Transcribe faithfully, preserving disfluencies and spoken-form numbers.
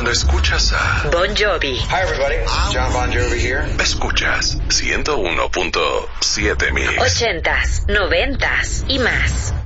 Cuando escuchas a Bon Jovi. Hi everybody, John Bon Jovi here. Escuchas ciento uno punto siete Mix. Ochentas, noventas y más.